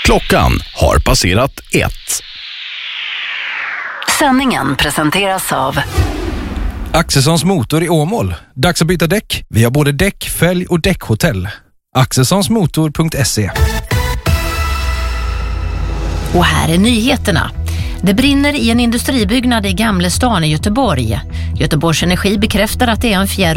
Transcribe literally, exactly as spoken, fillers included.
Klockan har passerat ett. Sändningen presenteras av Axelssons motor i Åmål. Dags att byta däck. Vi har både däck, fälg och däckhotell. axelssonsmotor punkt se. Och här är nyheterna. Det brinner i en industribyggnad i Gamlestan i Göteborg. Göteborgs Energi bekräftar att det är en fjärr